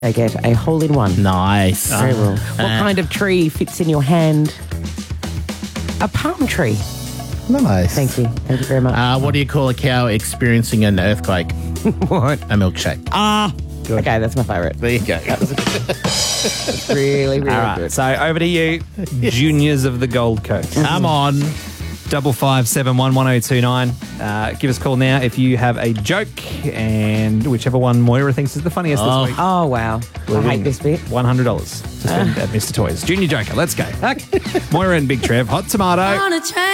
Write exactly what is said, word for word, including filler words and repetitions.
they get a hole-in-one. Nice. Very well. What kind of tree fits in your hand? A palm tree. Nice. Thank you. Thank you very much. Uh, what do you call a cow experiencing an earthquake? What? A milkshake. Ah. Okay, that's my favourite. There you go. It's really, really All right, good. so over to you, juniors of the Gold Coast. Come on. Double five seven one one zero two nine. Uh, give us a call now if you have a joke, and whichever one Moira thinks is the funniest Oh. this week. Oh, wow. I hate this bit. One hundred dollars to spend at Mister Toys. Junior Joker, let's go. Moira and Big Trev, hot tomato.